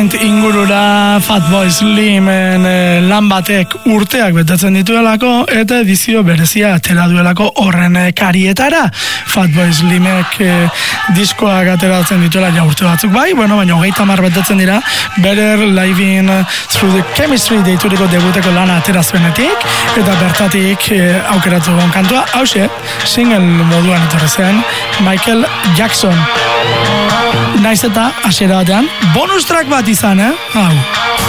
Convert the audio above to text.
Point ingurura Fatboy Slimen lan batek urteak betetzen dituelako eta edizio berezia atera duelako horren karietara. Fatboy Slimek diskoak ateratzen dituela ja urte batzuk bai, baina 30 betetzen dira Better Living Through the Chemistry deituriko debuteko lana atera zuenetik eta bertatik aukeratu gon kantua, hauxe, single moduan etorri zen Michael Jackson. Naiz eta hasiera batean bonus track bat izan, hau.